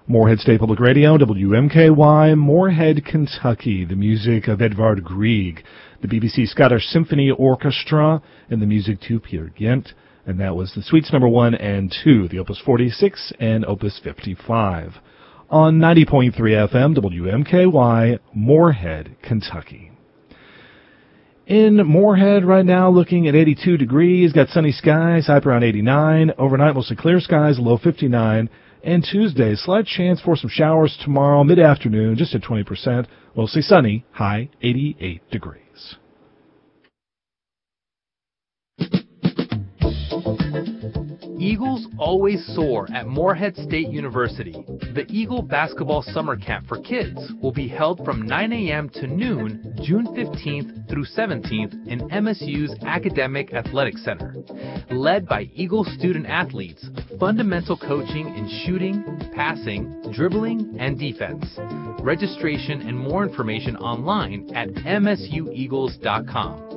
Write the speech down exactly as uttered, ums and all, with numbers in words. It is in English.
Moorhead State Public Radio, W M K Y, Moorhead, Kentucky. The music of Edvard Grieg, the B B C Scottish Symphony Orchestra, and the music to Peer Gynt. And that was the Suites number one and two, the Opus forty-six and Opus fifty-five. On ninety point three F M, W M K Y, Moorhead, Kentucky. In Moorhead right now, looking at eighty-two degrees, got sunny skies, high around eighty-nine. Overnight, mostly clear skies, low fifty-nine. And Tuesday, slight chance for some showers tomorrow, mid-afternoon, just at twenty percent. Mostly sunny, high eighty-eight degrees. Eagles always soar at Moorhead State University. The Eagle Basketball Summer Camp for Kids will be held from nine a.m. to noon, June fifteenth through seventeenth in M S U's Academic Athletic Center. Led by Eagle student athletes, fundamental coaching in shooting, passing, dribbling, and defense. Registration and more information online at m s u eagles dot com.